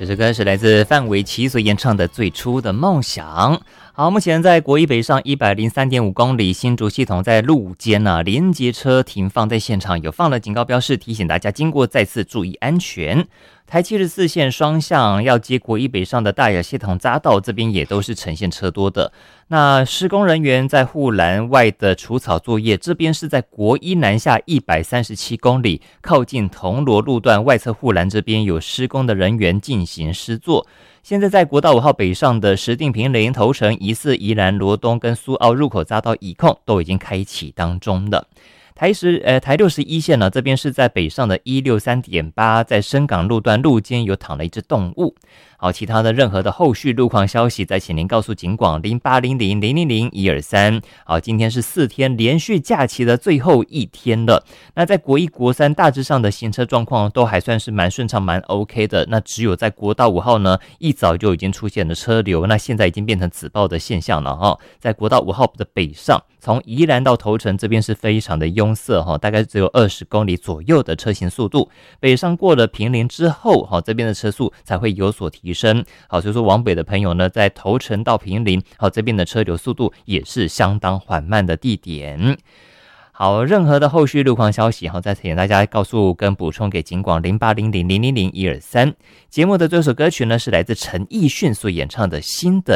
这首歌是来自范玮琪所演唱的《最初的梦想》。好，目前在国一北上 103.5 公里新竹系统在路肩连接车停放在现场，有放了警告标示，提醒大家经过再次注意安全。台74线双向要接国一北上的大雅系统匝道，这边也都是呈现车多的。那施工人员在护栏外的除草作业，这边是在国一南下137公里，靠近铜锣路段外侧护栏这边有施工的人员进行施作。现在在国道5号北上的石碇坪林头城疑似宜兰罗东跟苏澳入口匝道已控，都已经开启当中的。台61线呢，这边是在北上的163.8，在深港路段路肩有躺了一只动物。好，其他的任何的后续路况消息，再请您告诉警广0800000123。好，今天是4天连续假期的最后一天了。那在国一国三大致上的行车状况都还算是蛮顺畅蛮 OK 的，那只有在国道5号呢，一早就已经出现了车流，那现在已经变成紫爆的现象了哈。在国道5号的北上，从宜兰到头城这边是非常的拥塞哈，大概只有20公里左右的车行速度。北上过了坪林之后，这边的车速才会有所提升。好，所以说往北的朋友呢，在头城到坪林，好，这边的车流速度也是相当缓慢的地点。好，任何的后续路况消息，再请大家告诉跟补充给警广0800000123。节目的这首歌曲呢，是来自陈奕迅所演唱的《新的